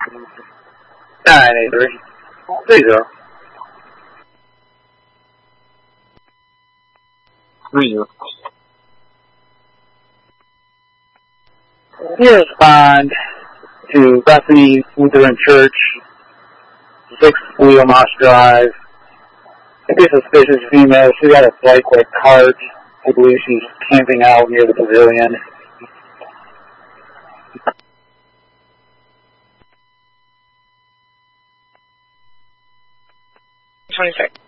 983. There you go. 30. You respond to Bethany Lutheran Church, 6 Wheelmoss Drive. I think a suspicious female. She got a bike with a cart. I believe she's camping out near the pavilion. 26.